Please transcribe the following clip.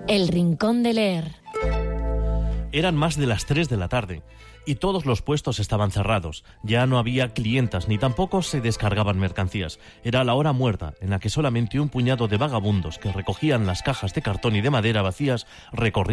El Rincón de Leer. Eran más de las 3 de la tarde y todos los puestos estaban cerrados. Ya no había clientas ni tampoco se descargaban mercancías. Era la hora muerta en la que solamente un puñado de vagabundos que recogían las cajas de cartón y de madera vacías recorrían